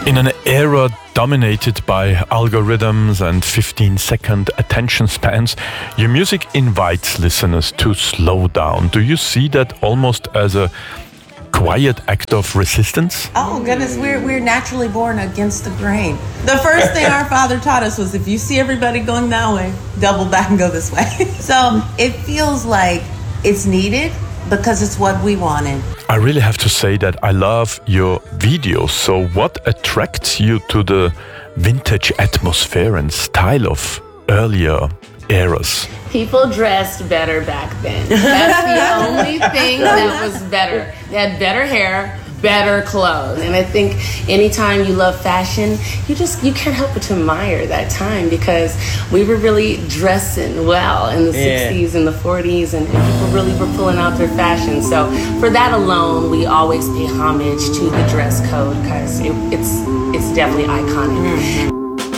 In an era dominated by algorithms and 15-second attention spans, your music invites listeners to slow down. Do you see that almost as a quiet act of resistance? Oh goodness, we're naturally born against the grain. The first thing our father taught us was if you see everybody going that way, double back and go this way. So it feels like it's needed because it's what we wanted. I really have to say that I love your videos. So what attracts you to the vintage atmosphere and style of earlier eras? People dressed better back then. That's the only thing that was better. They had better hair, better clothes. And I think anytime you love fashion, you can't help but to admire that time because we were really dressing well in the 60s and the 40s and people really were pulling out their fashion. So for that alone, we always pay homage to the dress code because it's definitely iconic. Mm-hmm.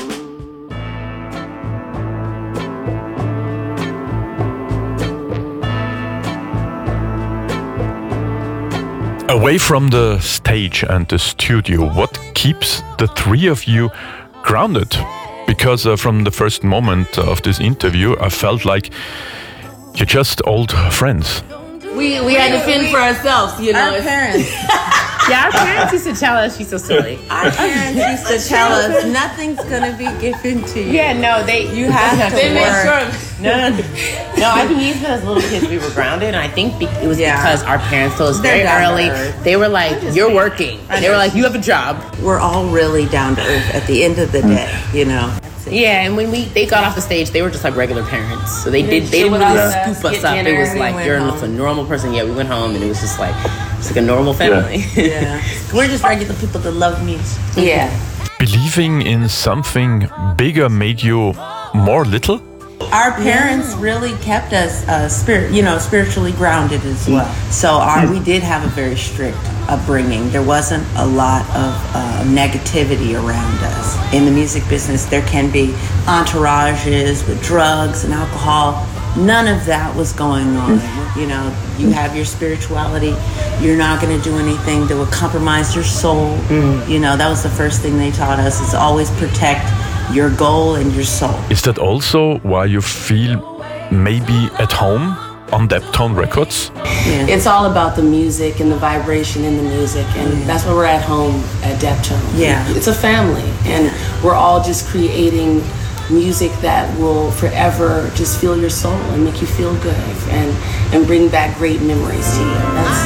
Away from the stage and the studio, what keeps the three of you grounded? Because from the first moment of this interview, I felt like you're just old friends. We had to fend for ourselves, you know. Our parents. Yeah, our parents used to tell us she's so silly. Our parents used to tell us nothing's gonna be given to you. Yeah, no, you have to They made work. sure. No, I think even as little kids we were grounded, and I think it was because our parents told us very They're down early. to earth. They were like, "You're working." They were like, "You have a job." We're all really down to earth at the end of the day, you know. Yeah, and when they got off the stage, they were just like regular parents. So they didn't chill really with us, scoop us get up. dinner, It was we like went you're home. a normal person. Yeah, we went home, and it was just like a normal family. Yeah. We're just regular people that love music. Yeah. Believing in something bigger made you more little? Our parents really kept us spiritually grounded as well. So we did have a very strict upbringing. There wasn't a lot of negativity around us. In the music business, there can be entourages with drugs and alcohol. None of that was going on. You know, you have your spirituality. You're not going to do anything that would compromise your soul. You know, that was the first thing they taught us, is always protect your goal and your soul. Is that also why you feel maybe at home on Deptone Records? Yeah. It's all about the music and the vibration in the music, and that's why we're at home at Deptone. Yeah. It's a family, and we're all just creating music that will forever just fill your soul and make you feel good and bring back great memories to you.